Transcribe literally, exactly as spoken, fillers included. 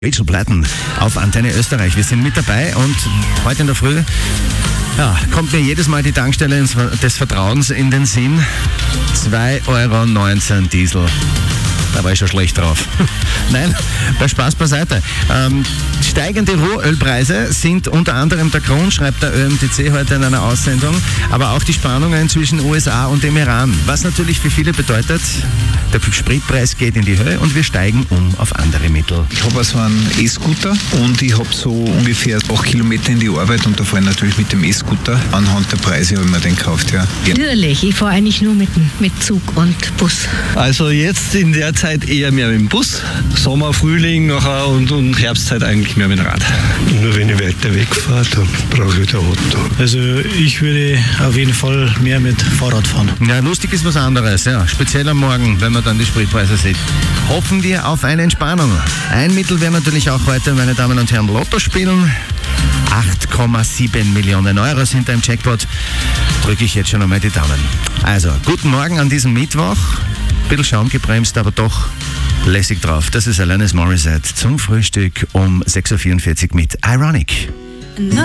Rachel Platten auf Antenne Österreich. Wir sind mit dabei und heute in der Früh ja, kommt mir jedes Mal die Tankstelle des Vertrauens in den Sinn. zwei Euro neunzehn Diesel. Da war ich schon schlecht drauf. Nein, bei Spaß beiseite. Ähm, steigende Rohölpreise sind unter anderem der Grund, schreibt der Ö M T C heute in einer Aussendung, aber auch die Spannungen zwischen U S A und dem Iran. Was natürlich für viele bedeutet, der Spritpreis geht in die Höhe und wir steigen um auf andere Mittel. Ich habe also einen E-Scooter und ich habe so ungefähr acht Kilometer in die Arbeit und da fahre ich natürlich mit dem E-Scooter. Anhand der Preise habe ich mir den gekauft, ja. Natürlich, ich fahre eigentlich nur mit, mit Zug und Bus. Also jetzt in der Zeit eher mehr mit dem Bus, Sommer, Frühling nachher und, und Herbstzeit eigentlich mehr mit dem Rad. Nur wenn ich weiter wegfahre, dann brauche ich wieder Auto. Also ich würde auf jeden Fall mehr mit Fahrrad fahren. Ja, lustig ist was anderes, ja. Speziell am Morgen, wenn man dann die Spritpreise sieht. Hoffen wir auf eine Entspannung. Ein Mittel wäre natürlich auch heute, meine Damen und Herren, Lotto spielen. acht Komma sieben Millionen Euro sind da im Jackpot. Drücke ich jetzt schon einmal die Daumen. Also, guten Morgen an diesem Mittwoch. Ein bisschen Schaum gebremst, aber doch lässig drauf. Das ist Alanis Morissette zum Frühstück um sechs Uhr vierundvierzig mit Ironic.